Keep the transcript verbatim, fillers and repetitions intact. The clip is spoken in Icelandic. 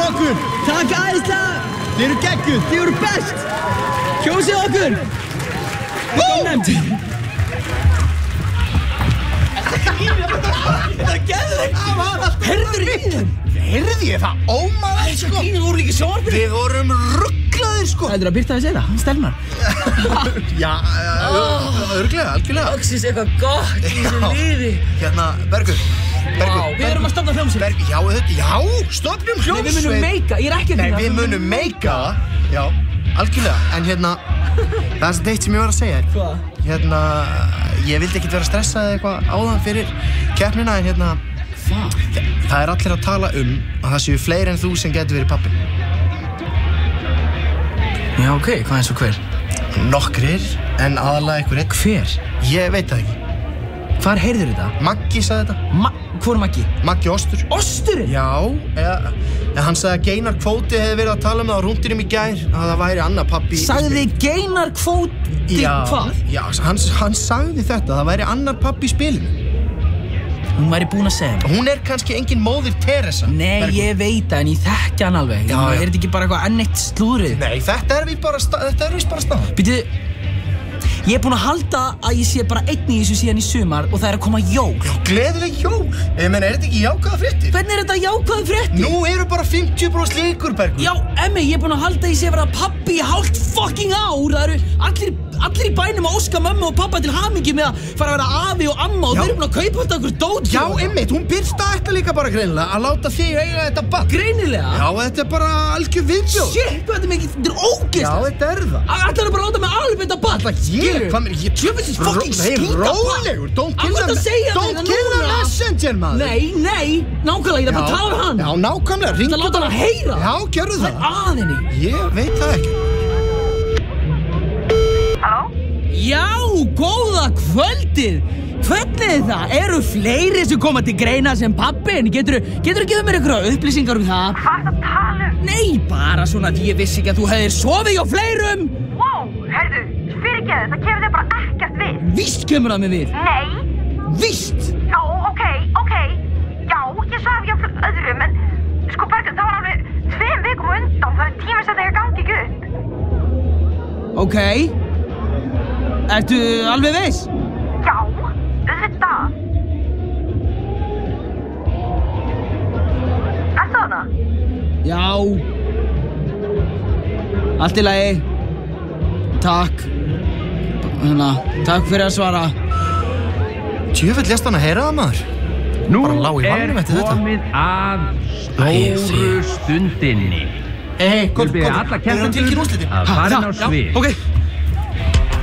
okkur. Takk æðislega. Þið eru geggjuð. Þið eru best. Kjósið okkur. Ónefnd. Þetta er geðveikt. Heyrður í þeim? Heyrði ég það? Ómaður, sko. Þið voru líka í sjónvarpinu. Við vorum rugglaðir, sko. Ætlarðu að Birta að segja það? Stelmar. Já, örglega, algjörlega. Loksins eitthvað gott í þessu lífi. Hérna, Bergur. Bergur. Við erum að stofna hljómsveit. Bergur, já, þetta, já, stofnum hljómsveit. Nei, við munum meika, ég er ekki að Nei, við munum meika það. Já, algjörlega. En hérna, það er þetta eitt sem ég var að segja. Hvað? Hérna, ég vildi ekkert vera stressað eða eitthvað áðan fyrir keppnina, en hérna, Hvað? það er allir að tala um að það séu fleiri en þú sem getur verið pappinn. Já, ok, hvað eins og hver? Nokkrir, en aðalega einhver einn. Hver? Ég veit það ekki. Hvar heyrður þetta? Maggi sagði þetta. Ma Hvor Maggi? Maggi Ostur. Osturinn? Já, eða, eða hann sagði að Geinar Kvóti hefði verið að tala um það á rúndinum í gær, að það væri annar pappi. Sagði Geinar Kvóti Já, hvað? já, hann, hann sagði þetta, það væri annar pappi í spilinu. Hún væri búin að segja mér. Hún er kannski engin móðir Teresa. Nei, Bergur. ég veit það, en ég þekki hann alveg. Já, Já, já. Er þetta ekki bara eitthvað enn eitt slúðrið? Nei, þetta er víst bara, sta- þetta er víst bara stað. Býtu, ég er búin að halda að ég sé bara einn í þessu síðan í sumar og það er að koma jól. Já, gleðileg jól. Ég meina, er þetta ekki jákvæða fréttir? Hvernig er þetta jákvæðu fréttir? Nú eru bara fimmtíu prósent líkur, Bergur. Já, emmi, ég er búin að halda að ég sé að vera pappi í hálft fucking ár. Það eru allir, allir í bænum að óska mömmu og pappa til hamingju með að fara að vera afi og amma og Já. þeir eru búin að kaupa þetta okkur dót. Já, einmitt, hún Birta ætla líka bara greinilega að láta þig eiga þetta barn. Greinilega? Já, þetta er bara algjör viðbjóð. Shit, hvað þetta er mikið, þetta er Já, ógeðslegt. þetta er það. Ætlarðu bara að láta mig alveg þetta barn? Ætla ég, hvað mér, ég... Djöfisins fucking Hey, skýta barn. rólegur, don't Af kill hverju the... ertu að segja Don't þetta kill the núna? messenger, maður. Nei, nei, nákvæmlega, ég er bara að tala við hann. Já, nákvæmlega, ringdu Það láta hann að heyra. Já, gjörðu Hvað það. er að henni? Ég veit það ekki. Halló? Já, góða kvöldið. Hvernig er það? Eru fleiri sem koma til greina sem pappin? Geturðu, geturðu gefið mér einhverja upplýsingar um það? Hvað er það að tala um? Nei, bara svona að ég vissi ekki að þú hefðir sofið hjá fleirum. Wow, heyrðu, fyrirgeðu, það kemur þig bara ekkert við. Víst kemur það mig við. Nei. Víst. Já, ok, ok. Já, ég svaf hjá fl- öðrum, en sko Bergur, það var alveg tveim vikum á undan, það er tíminn sem þegar gangi ekki upp. Ok. Ertu alveg viss? Já, auðvitað. Ertu þarna? Já. Allt í lagi. Takk. Hérna, takk fyrir að svara. Tjöfull, lést hann að heyra það, maður? Nú Bara lá í er valnum eftir þetta. komið að stóru stundinni. Hei, hei, Við byrja alla Erum við tilkynna keppendur úrslitin? að fara inn á Já, svið. ok.